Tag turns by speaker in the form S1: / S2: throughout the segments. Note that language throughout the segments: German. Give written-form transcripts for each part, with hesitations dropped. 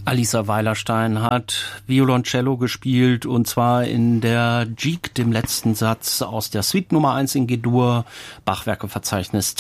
S1: Alisa Weilerstein hat Violoncello gespielt, und zwar in der Gigue, dem letzten Satz aus der Suite Nummer 1 in G-Dur, Bachwerkeverzeichnis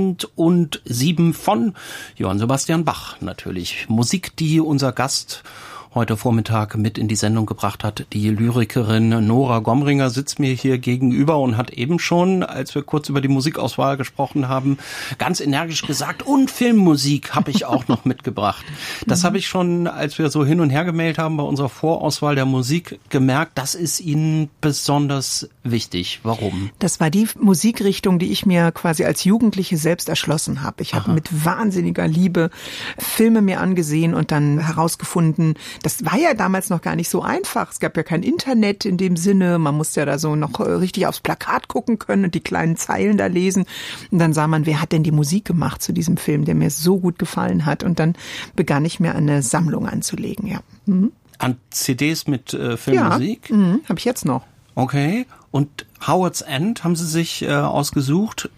S1: 1007 von Johann Sebastian Bach natürlich. Musik, die unser Gast heute Vormittag mit in die Sendung gebracht hat. Die Lyrikerin Nora Gomringer sitzt mir hier gegenüber und hat eben schon, als wir kurz über die Musikauswahl gesprochen haben, ganz energisch gesagt, und Filmmusik habe ich auch noch mitgebracht. Das habe ich schon, als wir so hin und her gemailt haben bei unserer Vorauswahl der Musik, gemerkt, das ist Ihnen besonders wichtig. Warum?
S2: Das war die Musikrichtung, die ich mir quasi als Jugendliche selbst erschlossen habe. Ich habe mit wahnsinniger Liebe Filme mir angesehen und dann herausgefunden, das war ja damals noch gar nicht so einfach. Es gab ja kein Internet in dem Sinne. Man musste ja da so noch richtig aufs Plakat gucken können und die kleinen Zeilen da lesen. Und dann sah man, wer hat denn die Musik gemacht zu diesem Film, der mir so gut gefallen hat. Und dann begann ich mir eine Sammlung anzulegen, ja. Mhm.
S1: An CDs mit Filmmusik?
S2: Ja, habe ich jetzt noch.
S1: Okay. Und Howard's End haben Sie sich ausgesucht,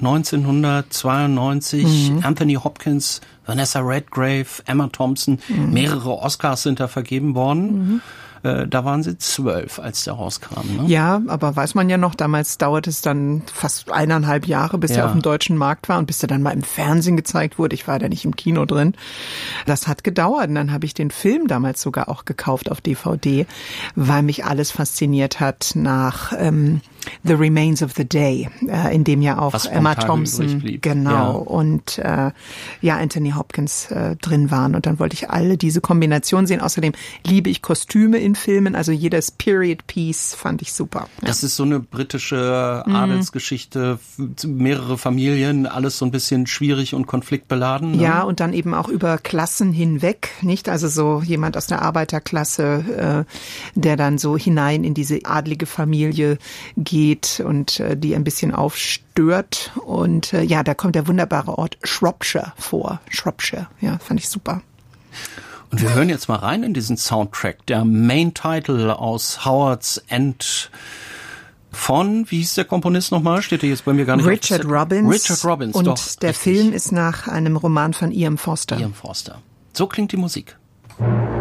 S1: 1992, Anthony Hopkins, Vanessa Redgrave, Emma Thompson, mehrere Oscars sind da vergeben worden. Da waren Sie 12, als der rauskam, ne?
S2: Ja, aber weiß man ja noch, damals dauerte es dann fast 1,5 Jahre, bis er auf dem deutschen Markt war und bis er dann mal im Fernsehen gezeigt wurde. Ich war da nicht im Kino drin. Das hat gedauert und dann habe ich den Film damals sogar auch gekauft auf DVD, weil mich alles fasziniert hat nach The Remains of the Day, in dem ja auch Emma Thompson und Anthony Hopkins drin waren. Und dann wollte ich alle diese Kombination sehen. Außerdem liebe ich Kostüme in Filmen, also jedes Period Piece fand ich super. Ja.
S1: Das ist so eine britische Adelsgeschichte, mehrere Familien, alles so ein bisschen schwierig und konfliktbeladen. Ne?
S2: Ja, und dann eben auch über Klassen hinweg, nicht? Also so jemand aus der Arbeiterklasse, der dann so hinein in diese adlige Familie geht und die ein bisschen aufstört. Und da kommt der wunderbare Ort Shropshire vor. Shropshire, ja, fand ich super.
S1: Und wir hören jetzt mal rein in diesen Soundtrack. Der Main Title aus Howard's End von, wie hieß der Komponist nochmal? Steht der jetzt bei mir gar nicht.
S2: Richard Robbins.
S1: Richard Robbins,
S2: und
S1: doch.
S2: Der
S1: richtig.
S2: Film ist nach einem Roman von E.M. Forster.
S1: E.M. Forster. So klingt die Musik.